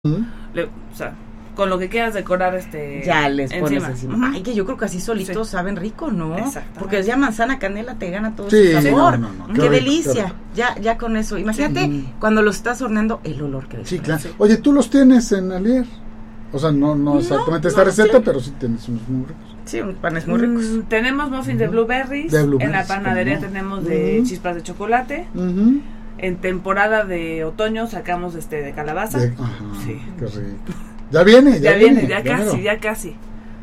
O sea, con lo que quieras decorar ya les pones encima. Ay, que yo creo que así solitos saben rico, ¿no? Porque ya manzana canela te gana todo ese sabor. No. Qué delicia. Ya con eso. Imagínate cuando los estás horneando, el olor que Sí, claro. Oye, ¿tú los tienes en Alier? O sea, no exactamente esta receta, pero sí tienes unos muy ricos. Sí, unos panes muy ricos. Tenemos muffins de blueberries. En la panadería tenemos de chispas de chocolate. En temporada de otoño sacamos de calabaza. Sí. Qué rico. Ya viene, ya casi.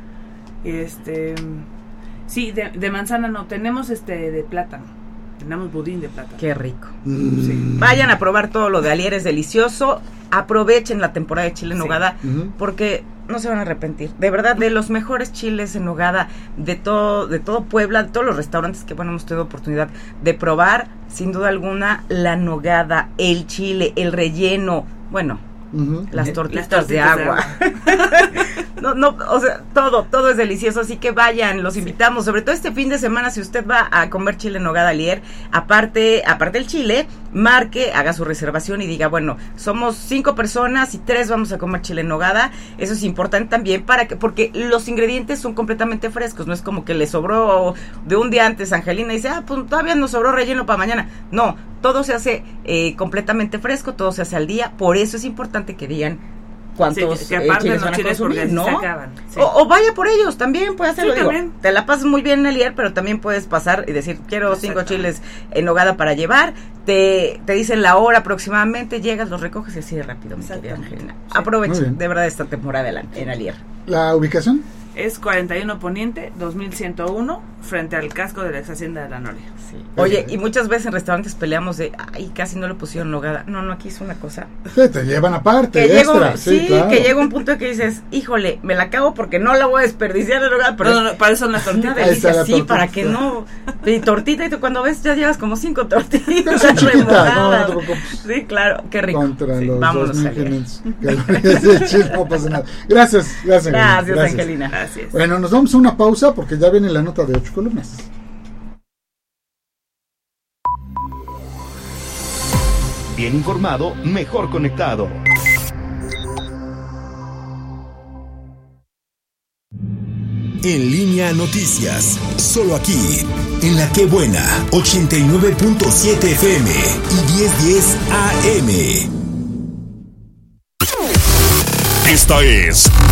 Sí, de manzana no, tenemos de plátano. Tenemos budín de plátano. Qué rico. Sí. Vayan a probar todo lo de Alier, es delicioso. Aprovechen la temporada de chile en nogada porque no se van a arrepentir. De verdad, de los mejores chiles en nogada de todo Puebla, de todos los restaurantes que hemos tenido oportunidad de probar, sin duda alguna, la nogada, el chile, el relleno, las tortitas de agua. O sea, todo es delicioso, así que vayan, los invitamos, sobre todo este fin de semana, si usted va a comer chile en nogada Alier, aparte del chile, marque, haga su reservación y diga, somos 5 personas y 3 vamos a comer chile en nogada. Eso es importante también porque los ingredientes son completamente frescos, no es como que le sobró de un día antes Angelina y dice, pues todavía nos sobró relleno para mañana. No, todo se hace completamente fresco, todo se hace al día, por eso es importante que digan cuántos chiles van a consumir, ¿no? O vaya por ellos, también puede hacerlo. Te la pasas muy bien en Alier, pero también puedes pasar y decir, quiero 5 chiles en nogada para llevar, te dicen la hora aproximadamente, llegas, los recoges y así de rápido, mi querida Angelina. Aprovechen, de verdad, esta temporada en Alier. ¿La ubicación? Es 41 Poniente, 2101, frente al casco de la ex hacienda de la Noria. Sí. Oye, y muchas veces en restaurantes peleamos de, casi no le pusieron nogada. No, aquí es una cosa. Sí, te llevan aparte, extra. Claro. Que llega un punto en que dices, híjole, me la acabo porque no la voy a desperdiciar de nogada. Pero no, para eso son las tortitas. Delicia, sí, para que no. Y tortita, y tú cuando ves ya llevas como 5 tortitas. Son chiquitas, no. Sí, claro, qué rico. Contra los vámonos 2,500 no pasa nada. Gracias, Angelina. Gracias. Bueno, nos vamos a una pausa porque ya viene la nota de 8 columnas. Bien informado, mejor conectado. En Línea Noticias, solo aquí, en La Qué Buena, 89.7 FM y 1010 AM. Esta es